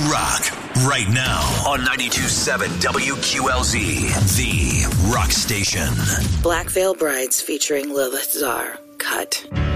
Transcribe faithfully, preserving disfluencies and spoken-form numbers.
rock right now on ninety-two point seven W Q L Z, the rock station. Black Veil Brides featuring Lilith Czar. Cut.